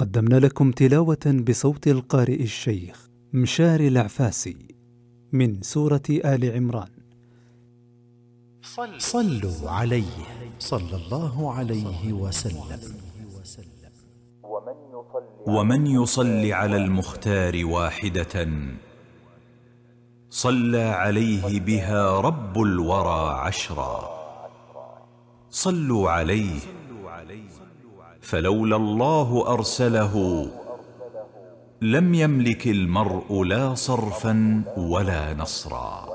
قدمنا لكم تلاوة بصوت القارئ الشيخ مشاري العفاسي من سورة آل عمران. صلوا عليه صلى الله عليه وسلم. ومن يصل على المختار واحدة صلى عليه بها رب الورى عشرا. صلوا عليه فلولا الله أرسله لم يملك المرء لا صرفا ولا نصرا.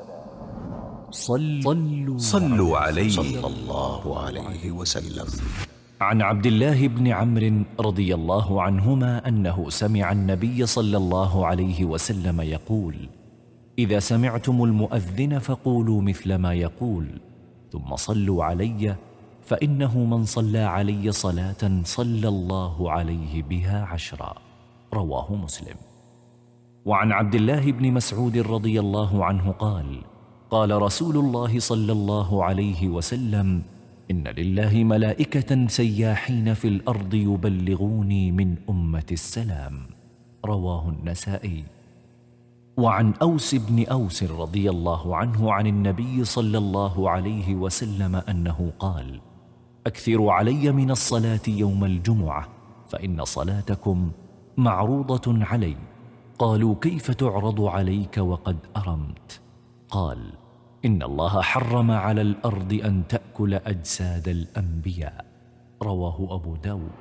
صلوا عليه صلى الله عليه وسلم. عن عبد الله بن عمرو رضي الله عنهما أنه سمع النبي صلى الله عليه وسلم يقول: إذا سمعتم المؤذن فقولوا مثل ما يقول، ثم صلوا علي، فإنه من صلى علي صلاة صلى الله عليه بها 10. رواه مسلم. وعن عبد الله بن مسعود رضي الله عنه قال: قال رسول الله صلى الله عليه وسلم: إن لله ملائكة سياحين في الأرض يبلغوني من أمة السلام. رواه النسائي. وعن أوس بن أوس رضي الله عنه عن النبي صلى الله عليه وسلم أنه قال: أكثروا علي من الصلاة يوم الجمعة، فإن صلاتكم معروضة علي. قالوا: كيف تعرض عليك وقد أرمت؟ قال: إن الله حرم على الأرض أن تأكل أجساد الأنبياء. رواه أبو داود.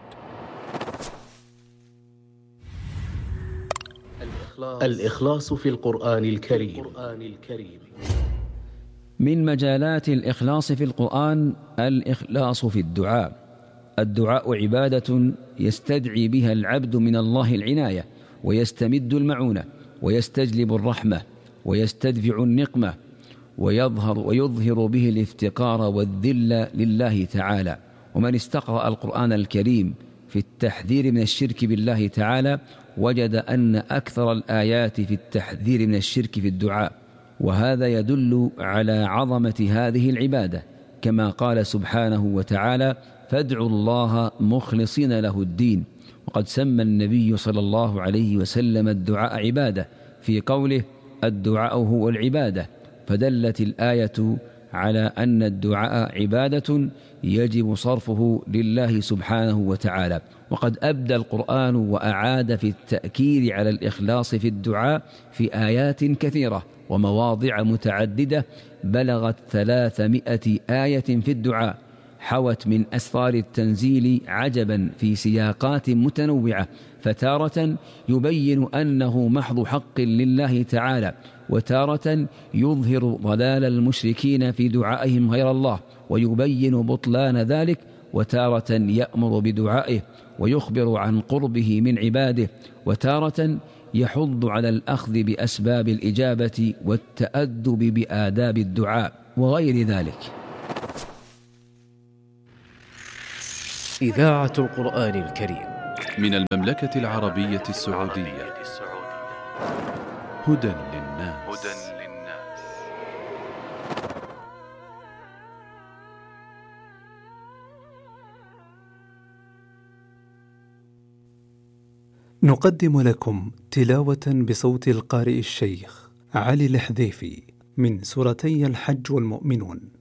الإخلاص في القرآن الكريم. من مجالات الإخلاص في القرآن الإخلاص في الدعاء. الدعاء عبادة يستدعي بها العبد من الله العناية، ويستمد المعونة، ويستجلب الرحمة، ويستدفع النقمة، ويظهر به الافتقار والذل لله تعالى. ومن استقرأ القرآن الكريم في التحذير من الشرك بالله تعالى وجد أن أكثر الآيات في التحذير من الشرك في الدعاء، وهذا يدل على عظمة هذه العبادة، كما قال سبحانه وتعالى: فادعوا الله مخلصين له الدين. وقد سمى النبي صلى الله عليه وسلم الدعاء عبادة في قوله: الدعاء هو العبادة، فدلت الآية على أن الدعاء عبادة يجب صرفه لله سبحانه وتعالى. وقد أبدى القرآن وأعاد في التأكيد على الإخلاص في الدعاء في آيات كثيرة ومواضع متعددة بلغت 300 آية في الدعاء، حوت من أسرار التنزيل عجبا في سياقات متنوعة، فتارة يبين أنه محض حق لله تعالى، وتارة يظهر ضلال المشركين في دعائهم غير الله ويبين بطلان ذلك، وتارة يأمر بدعائه ويخبر عن قربه من عباده، وتارة يحض على الأخذ بأسباب الإجابة والتأدب بآداب الدعاء وغير ذلك. إذاعة القرآن الكريم من المملكة العربية السعودية. هدى للناس. نقدم لكم تلاوة بصوت القارئ الشيخ علي الحذيفي من سورتي الحج والمؤمنون.